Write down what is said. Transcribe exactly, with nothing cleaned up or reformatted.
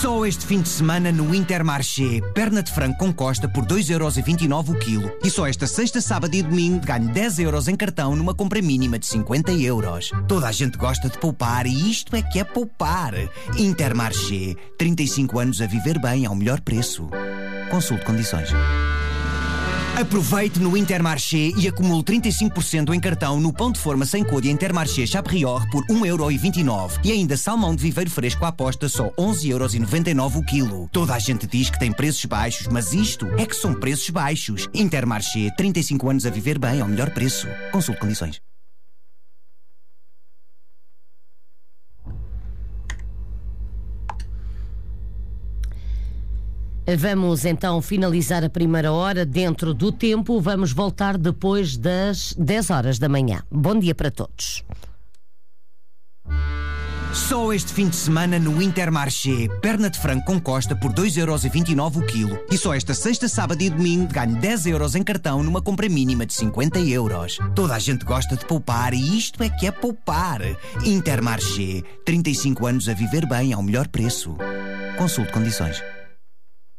Só este fim de semana no Intermarché, perna de frango com costa por dois euros e vinte e nove o quilo. E só esta sexta, sábado e domingo ganho dez euros em cartão numa compra mínima de cinquenta euros. Toda a gente gosta de poupar e isto é que é poupar. Intermarché, trinta e cinco anos a viver bem ao melhor preço. Consulte condições. Aproveite no Intermarché e acumule trinta e cinco por cento em cartão no pão de forma sem cor Intermarché Chaprior por um euro e vinte e nove. E ainda salmão de viveiro fresco à aposta só onze euros e noventa e nove o quilo. Toda a gente diz que tem preços baixos, mas isto é que são preços baixos. Intermarché, trinta e cinco anos a viver bem ao melhor preço. Consulte condições. Vamos então finalizar a primeira hora dentro do tempo. Vamos voltar depois das dez horas da manhã. Bom dia para todos. Só este fim de semana no Intermarché, perna de frango com costa por dois euros e vinte e nove o quilo. E só esta sexta, sábado e domingo ganho dez euros em cartão numa compra mínima de cinquenta euros. Toda a gente gosta de poupar e isto é que é poupar. Intermarché, trinta e cinco anos a viver bem ao melhor preço. Consulte condições.